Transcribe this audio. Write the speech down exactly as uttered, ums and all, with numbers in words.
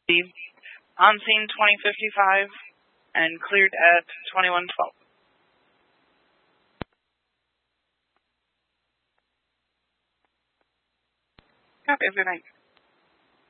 On scene twenty fifty-five and cleared at twenty-one twelve. Copy. Good night.